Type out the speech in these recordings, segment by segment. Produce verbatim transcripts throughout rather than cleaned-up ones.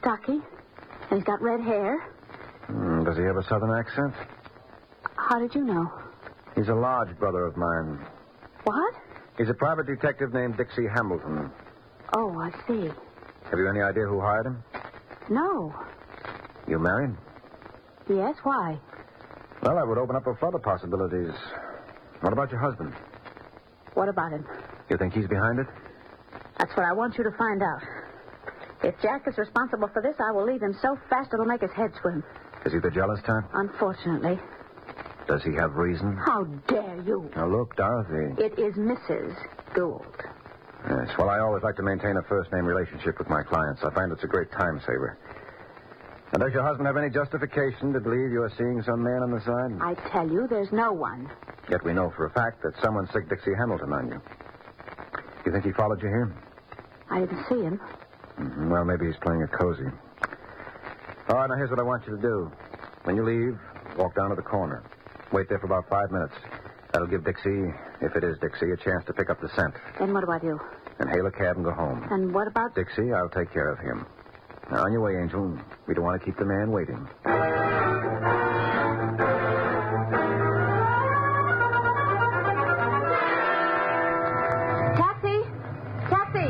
stocky, and he's got red hair. Hmm, does he have a southern accent? How did you know? He's a lodge brother of mine. What? He's a private detective named Dixie Hamilton. Oh, I see. Have you any idea who hired him? No. You married? Yes, why? Well, that would open up a flood of possibilities. What about your husband? What about him? You think he's behind it? That's what I want you to find out. If Jack is responsible for this, I will leave him so fast it'll make his head swim. Is he the jealous type? Unfortunately. Does he have reason? How dare you? Now, look, Dorothy. It is Missus Gould. Yes, well, I always like to maintain a first-name relationship with my clients. I find it's a great time saver. And does your husband have any justification to believe you are seeing some man on the side? I tell you, there's no one. Yet we know for a fact that someone sicked Dixie Hamilton on you. You think he followed you here? I didn't see him. Mm-hmm. Well, maybe he's playing a cozy. All right, now here's what I want you to do. When you leave, walk down to the corner. Wait there for about five minutes. That'll give Dixie, if it is Dixie, a chance to pick up the scent. Then what do I do? And hail a cab and go home. And what about... Dixie, I'll take care of him. Now, on your way, Angel. We don't want to keep the man waiting. Taxi! Taxi!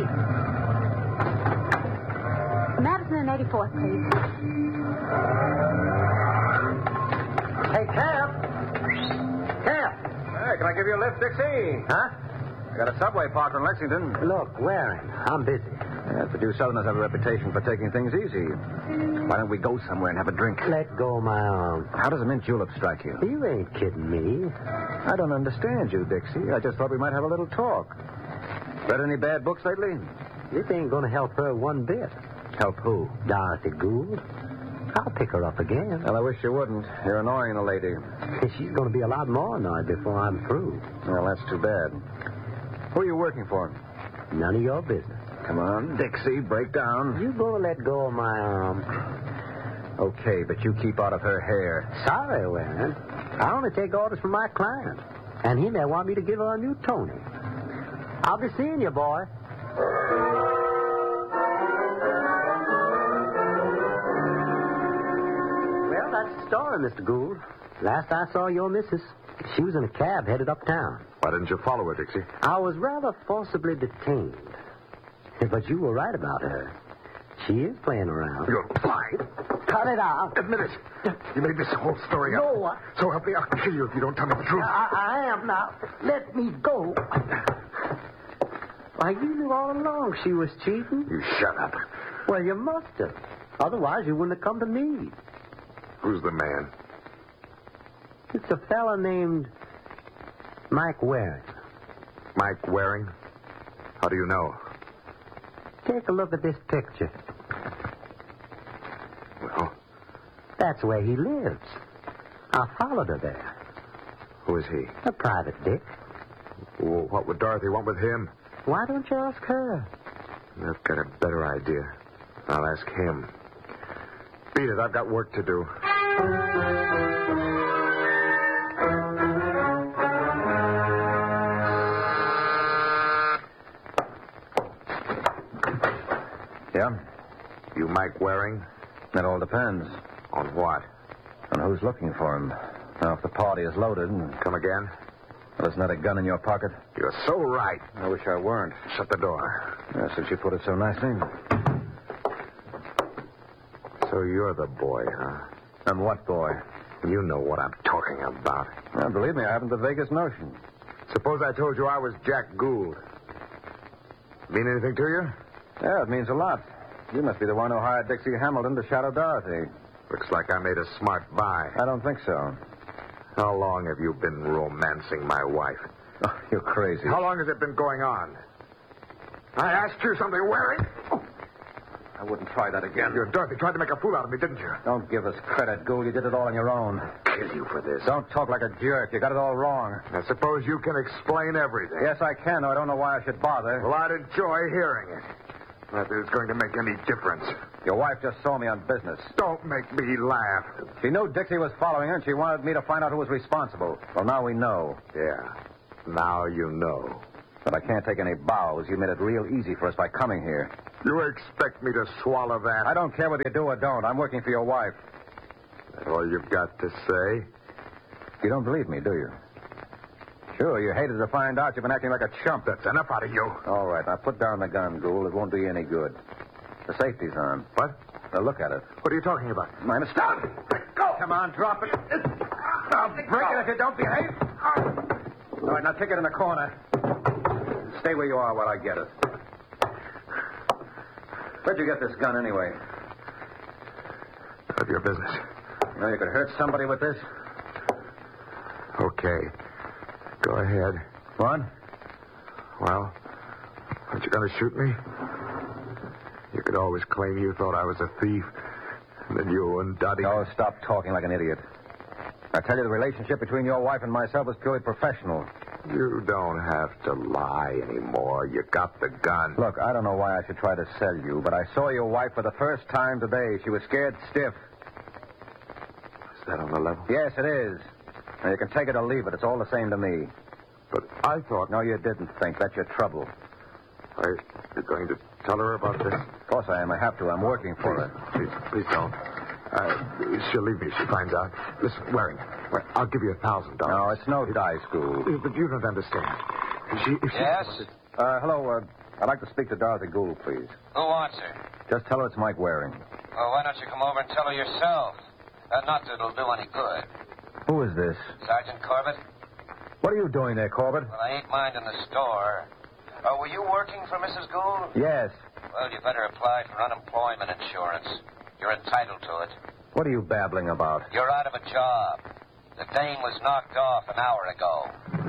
Madison and eighty-fourth, please. Hey, Cab! Cab! Hey, can I give you a lift, Dixie? Huh? I got a subway parked in Lexington. Look, Waring, I'm busy. Yes, but you Southerners have a reputation for taking things easy. Why don't we go somewhere and have a drink? Let go of my arm. How does a mint julep strike you? You ain't kidding me. I don't understand you, Dixie. I just thought we might have a little talk. Read any bad books lately? This ain't going to help her one bit. Help who? Dorothy Gould. I'll pick her up again. Well, I wish you wouldn't. You're annoying the lady. She's going to be a lot more annoyed before I'm through. Well, that's too bad. Who are you working for? None of your business. Come on, Dixie, break down. You gonna let go of my arm? Okay, but you keep out of her hair. Sorry, Waring. I only take orders from my client. And he may want me to give her a new Tony. I'll be seeing you, boy. Well, that's the story, Mister Gould. Last I saw your missus, she was in a cab headed uptown. Why didn't you follow her, Dixie? I was rather forcibly detained. But you were right about her. She is playing around. You're lying. Cut it out. Admit it. You made this whole story up. No, I... So help me, I'll kill you if you don't tell me the truth. I, I am now. Let me go. Why, you knew all along she was cheating. You shut up. Well, you must have. Otherwise, you wouldn't have come to me. Who's the man? It's a fella named Mike Waring. Mike Waring? How do you know? Take a look at this picture. Well? That's where he lives. I followed her there. Who is he? A private dick. Well, what would Dorothy want with him? Why don't you ask her? I've got a better idea. I'll ask him. Beat it, I've got work to do. Yeah? You Mike Waring? That all depends. On what? On who's looking for him. Now, if the party is loaded... And... Come again? Well, isn't that a gun in your pocket? You're so right. I wish I weren't. Shut the door. Yeah, since you put it so nicely. So you're the boy, huh? And what boy? You know what I'm talking about. Well, believe me, I haven't the vaguest notion. Suppose I told you I was Jack Gould. Mean anything to you? Yeah, it means a lot. You must be the one who hired Dixie Hamilton to shadow Dorothy. Looks like I made a smart buy. I don't think so. How long have you been romancing my wife? Oh, you're crazy. How long has it been going on? I asked you something, Waring. Oh. I wouldn't try that again. You and Dorothy tried to make a fool out of me, didn't you? Don't give us credit, Gould. You did it all on your own. I'll kill you for this. Don't talk like a jerk. You got it all wrong. I suppose you can explain everything. Yes, I can, though I don't know why I should bother. Well, I'd enjoy hearing it. Not that it's going to make any difference. Your wife just saw me on business. Don't make me laugh. She knew Dixie was following her, and she wanted me to find out who was responsible. Well, now we know. Yeah. Now you know. But I can't take any bows. You made it real easy for us by coming here. You expect me to swallow that? I don't care whether you do or don't. I'm working for your wife. That's all you've got to say? You don't believe me, do you? Sure, you hated to find out you've been acting like a chump. That's enough out of you. All right, now put down the gun, Gould. It won't do you any good. The safety's on. What? Now look at it. What are you talking about? Mind it. Stop! Go! Come on, drop it. I'll break it if you don't behave. All right, now take it in the corner. Stay where you are while I get it. Where'd you get this gun, anyway? None of your business. You know you could hurt somebody with this? Okay. Go ahead. What? Well, aren't you going to shoot me? You could always claim you thought I was a thief. And then you and Dottie... Oh, stop talking like an idiot. I tell you, the relationship between your wife and myself is purely professional. You don't have to lie anymore. You got the gun. Look, I don't know why I should try to sell you, but I saw your wife for the first time today. She was scared stiff. Is that on the level? Yes, it is. Now, you can take it or leave it. It's all the same to me. But I thought... No, you didn't think. That's your trouble. Are you going to tell her about this? Of course I am. I have to. I'm working for her. Please, please don't. Uh, she'll leave me if she finds out. Listen, Waring, I'll give you a thousand dollars. No, it's no die school. But you don't understand. If she, if she Yes? Uh, hello, uh, I'd like to speak to Dorothy Gould, please. Who wants her? Just tell her it's Mike Waring. Well, why don't you come over and tell her yourself? Uh, not that it'll do any good. Who is this? Sergeant Corbett? What are you doing there, Corbett? Well, I ain't minding the store. Oh, were you working for Missus Gould? Yes. Well, you better apply for unemployment insurance. You're entitled to it. What are you babbling about? You're out of a job. The dame was knocked off an hour ago.